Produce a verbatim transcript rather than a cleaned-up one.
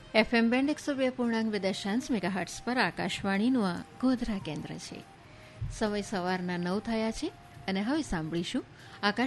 FM band એકસો બે પૂર્ણાંક બે દશાંશ મેગાહર્ટ્ઝ પર આકાશવાણીનું આ ગોધરા કેન્દ્ર છે. સમય સવારના નવ થયા છે અને હવે સાંભળીશું આકાશ